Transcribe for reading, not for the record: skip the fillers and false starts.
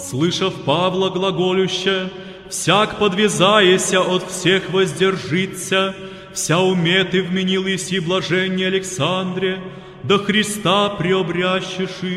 слышав Павла глаголюще, всяк подвязаяся от всех воздержится, вся умет и вменил еси блаженне Александре, до Христа преобрящеши.